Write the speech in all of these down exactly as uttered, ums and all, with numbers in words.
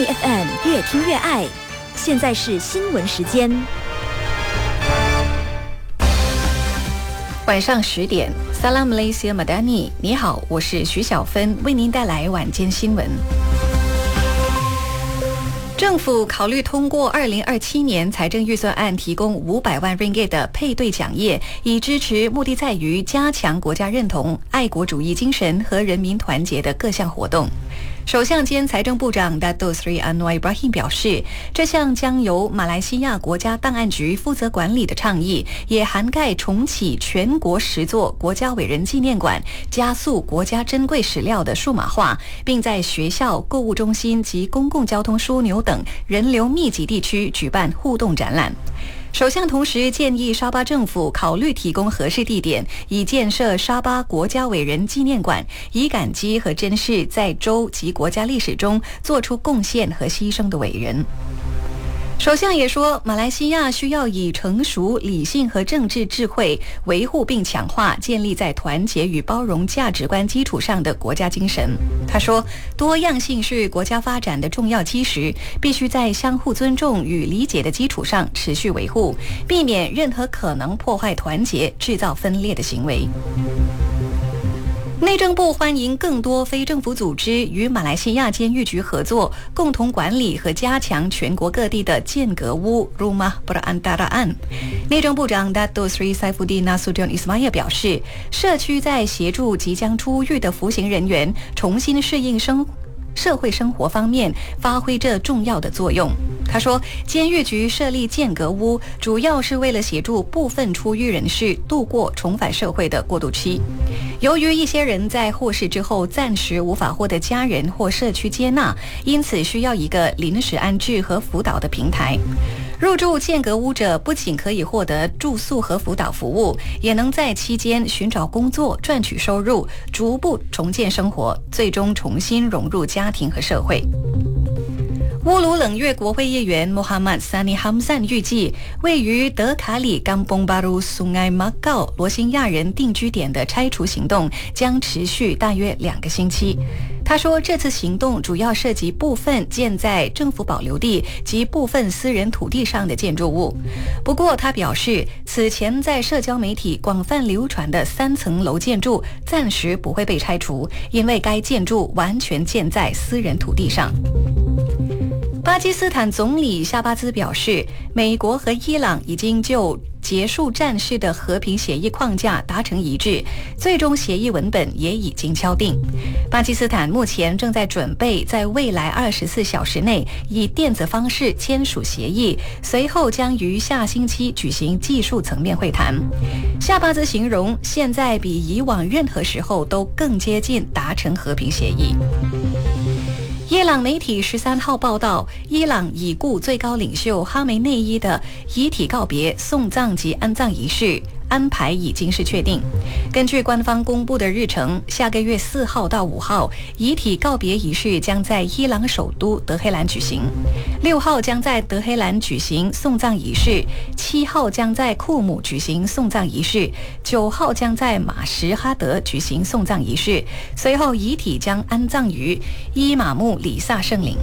Money F M 越听越爱。现在是新闻时间。 晚上十点 Salam Malaysia Madani， 你好，我是徐小芬，为您带来晚间新闻。政府考虑通过二零二七年财政预算案提供五百万 ringgit 的配对奖业，以支持目的在于加强国家认同、爱国主义精神和人民团结的各项活动。首相兼财政部长 Dato Sri Anwar Ibrahim 表示，这项将由马来西亚国家档案局负责管理的倡议，也涵盖重启全国十座国家伟人纪念馆，加速国家珍贵史料的数码化，并在学校、购物中心及公共交通枢纽等人流密集地区举办互动展览。首相同时建议沙巴政府考虑提供合适地点，以建设沙巴国家伟人纪念馆，以感激和珍视在州及国家历史中做出贡献和牺牲的伟人。首相也说，马来西亚需要以成熟、理性和政治智慧维护并强化建立在团结与包容价值观基础上的国家精神。他说，多样性是国家发展的重要基石，必须在相互尊重与理解的基础上持续维护，避免任何可能破坏团结、制造分裂的行为。内政部欢迎更多非政府组织与马来西亚监狱局合作，共同管理和加强全国各地的间隔屋 Rumah Perantaraan。内政部长 Dato Sri Saifuddin Nasution Ismail 表示，社区在协助即将出狱的服刑人员重新适应生活社会生活方面发挥着重要的作用。他说，监狱局设立间隔屋，主要是为了协助部分出狱人士度过重返社会的过渡期。由于一些人在获释之后暂时无法获得家人或社区接纳，因此需要一个临时安置和辅导的平台。入住间隔屋者不仅可以获得住宿和辅导服务，也能在期间寻找工作，赚取收入，逐步重建生活，最终重新融入家庭和社会。乌鲁冷越国会议员 Muhammad Sani Hamzan 预计，位于德卡里 Kampung Baru Sungai Makau 罗兴亚人定居点的拆除行动将持续大约两个星期。他说，这次行动主要涉及部分建在政府保留地及部分私人土地上的建筑物。不过他表示，此前在社交媒体广泛流传的三层楼建筑暂时不会被拆除，因为该建筑完全建在私人土地上。巴基斯坦总理夏巴兹表示，美国和伊朗已经就结束战事的和平协议框架达成一致，最终协议文本也已经敲定。巴基斯坦目前正在准备在未来二十四小时内以电子方式签署协议，随后将于下星期举行技术层面会谈。夏巴兹形容，现在比以往任何时候都更接近达成和平协议。伊朗媒体十三号报道，伊朗已故最高领袖哈梅内伊的遗体告别、送葬及安葬仪式安排已经是确定。根据官方公布的日程，下个月四号到五号，遗体告别仪式将在伊朗首都德黑兰举行；六号将在德黑兰举行送葬仪式；七号将在库姆举行送葬仪式；九号将在马什哈德举行送葬仪式。随后，遗体将安葬于伊玛目里萨圣陵。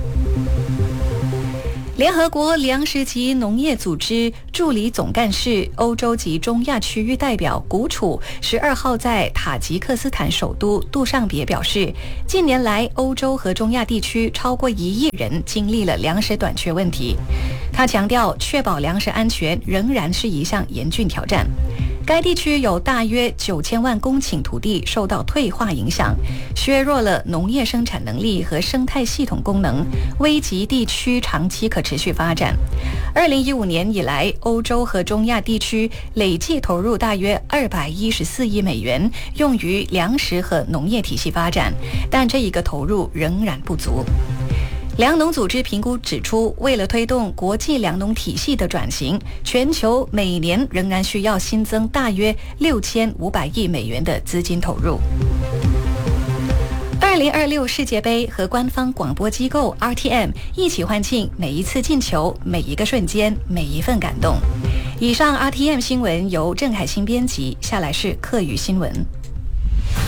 联合国粮食及农业组织助理总干事、欧洲及中亚区域代表古楚十二号在塔吉克斯坦首都杜尚别表示，近年来欧洲和中亚地区超过一亿人经历了粮食短缺问题。他强调，确保粮食安全仍然是一项严峻挑战。该地区有大约九千万公顷土地受到退化影响，削弱了农业生产能力和生态系统功能，危及地区长期可持续发展。二零一五年以来，欧洲和中亚地区累计投入大约二百一十四亿美元，用于粮食和农业体系发展，但这一个投入仍然不足。粮农组织评估指出，为了推动国际粮农体系的转型，全球每年仍然需要新增大约六千五百亿美元的资金投入。二零二六世界杯和官方广播机构 R T M 一起欢庆每一次进球、每一个瞬间、每一份感动。以上 R T M 新闻由郑海欣编辑，下来是客语新闻。